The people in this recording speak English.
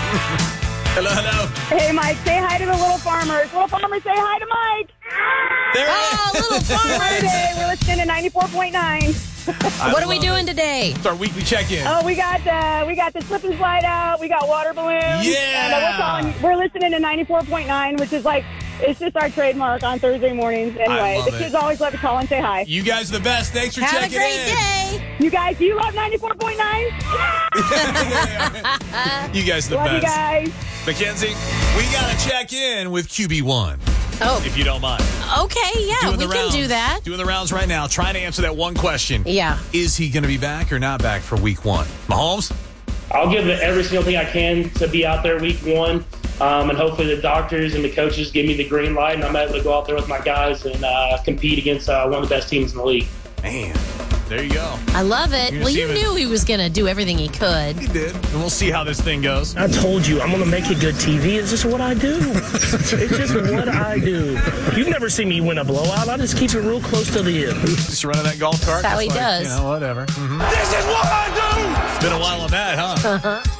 Hello, hello. Hey, Mike, say hi to the little farmers. Little farmers, say hi to Mike. Little farmers. Today, we're listening to 94.9. What are we doing today? It's our weekly check-in. Oh, we got the slip and slide out. We got water balloons. Yeah. And we're listening to 94.9, which is like, it's just our trademark on Thursday mornings. Anyway, the kids always love to call and say hi. You guys are the best. Thanks for Have a checking great in. day. You guys, do you love 94.9? You guys are the Love best. you guys. Mackenzie, we got to check in with QB1, Oh, if you don't mind. okay. Yeah, Doing we the can rounds. do that. Doing the rounds right now, trying to answer that one question. Yeah. Is he going to be back or not back for week 1? Mahomes? I'll give it every single thing I can to be out there week 1. And hopefully the doctors and the coaches give me the green light, and I'm able to go out there with my guys and compete against one of the best teams in the league. Man, there you go. I love it. You're Well, you seeing it. knew he was going to do everything he could. He did. And we'll see how this thing goes. I told you, I'm going to make you good TV. It's just what I do. It's just what I do. You've never seen me win a blowout. I just keep it real close to the end. Just running that golf cart. That's how he like, does. You know, whatever. This is what I do! It's been a while on that, huh?